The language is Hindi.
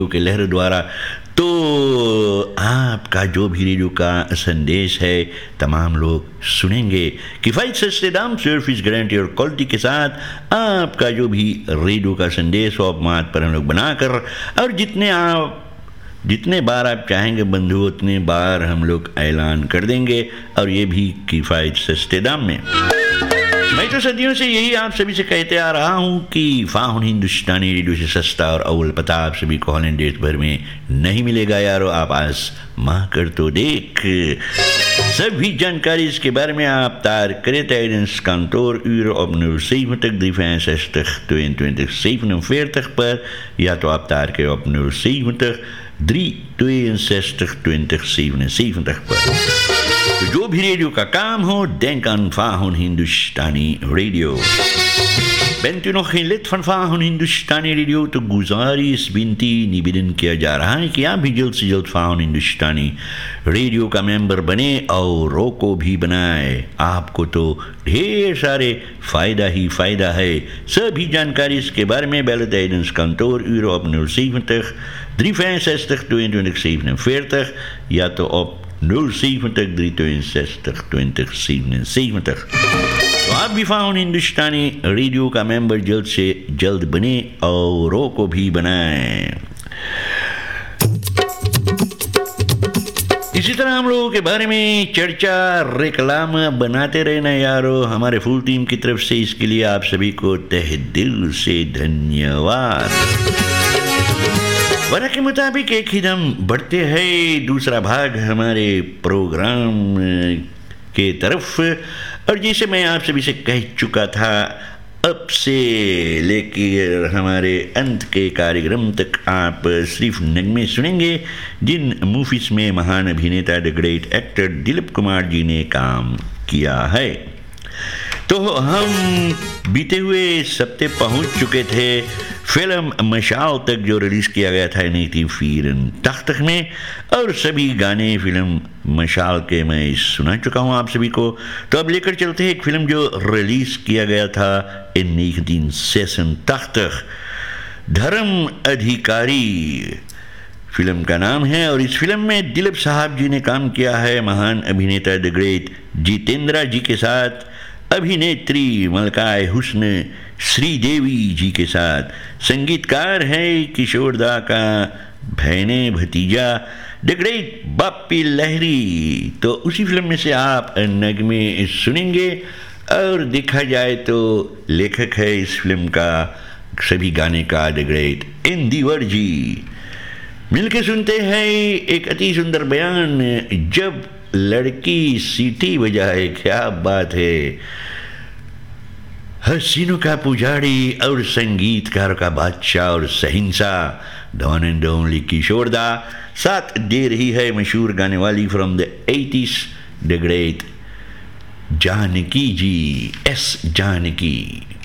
के लहर द्वारा। तो आपका जो भी रेडियो का संदेश है तमाम लोग सुनेंगे। किफ़ायत सस्ते दाम, सर्विस गारंटी और क्वालिटी के साथ आपका जो भी रेडियो का संदेश हो मात पर हम लोग बनाकर, और जितने बार आप चाहेंगे बंधु उतने बार हम लोग ऐलान कर देंगे, और ये भी किफ़ायत सस्ते दाम में। मैं तो सदियों से यही आप सभी से कहते आ रहा हूँ कि फाहुन हिंदुस्तानी रेडियो से सस्ता और अव्वल पता आप सभी को हॉलैंड देश भर में नहीं मिलेगा यारो। आप आज़मा कर तो देख। सभी जानकारी इसके बारे में आप तार करें tijdens kantoor uren op 070 365 22 47 पर, या तो आप तार करें op 070 362 20 77 पर। तो जो भी रेडियो का काम हो, denk aan Fahun Hindustani Radio. Bent u nog geen lid van Fahun Hindustani Radio, तो गुजारिश विनती निवेदन किया जा रहा है कि आप भी जल्द से जल्द Fahun Hindustani रेडियो का मेंबर बने और रो को भी बनाए। आपको तो ढेर सारे फ़ायदा ही फ़ायदा है। सभी जानकारी इसके बारे में bellen tijdens kantoor uren op 070 365 22 47, या तो op 070 362 20 77। तो आप भी फाहुन हिंदुस्तानी रेडियो का मेंबर जल्द से जल्द बने और रो को भी बनाएं। इसी तरह हम लोगों के बारे में चर्चा रेकलाम बनाते रहना यारो। हमारे फुल टीम की तरफ से इसके लिए आप सभी को तहे दिल से धन्यवाद। वरना के मुताबिक एक ही दम बढ़ते हैं दूसरा भाग हमारे प्रोग्राम के तरफ। और जैसे मैं आप सभी से कह चुका था, अब से लेकर हमारे अंत के कार्यक्रम तक आप सिर्फ नगमे सुनेंगे जिन मूवीज में महान अभिनेता the great actor Dilip Kumar ji ने काम किया है। तो हम बीते हुए सप्ते पहुंच चुके थे फिल्म मशाल तक, जो रिलीज़ किया गया था 1984 में, और सभी गाने फिल्म मशाल के मैं सुना चुका हूं आप सभी को। तो अब लेकर चलते हैं एक फिल्म जो रिलीज़ किया गया था 1986, धर्म अधिकारी फिल्म का नाम है। और इस फिल्म में दिलीप साहब जी ने काम किया है महान अभिनेता द ग्रेट जितेंद्र जी के साथ, अभिनेत्री मलकाए हुस्न श्रीदेवी जी के साथ, संगीतकार है किशोर दा का भैने भतीजा द ग्रेट बाप्पी लहरी। तो उसी फिल्म में से आप नगमे सुनेंगे। और देखा जाए तो लेखक है इस फिल्म का, सभी गाने का द ग्रेट इंदिवर जी। मिलके सुनते हैं एक अति सुंदर बयान, जब लड़की सीटी बजाए क्या बात है। हसीनों का पुजारी और संगीतकार का बादशाह और सहिंसा द वन एंड ओनली किशोर दा साथ दे रही है मशहूर गाने वाली from the 80s the great Janaki ji, S Janaki.